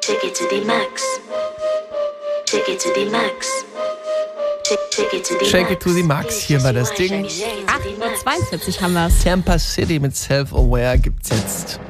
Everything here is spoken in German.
Take it to the max. Take it to the max. Take it to the Shake It to the Max, hier war das Ding. 8:42 haben wir es. Tampa City mit Self-Aware gibt's jetzt.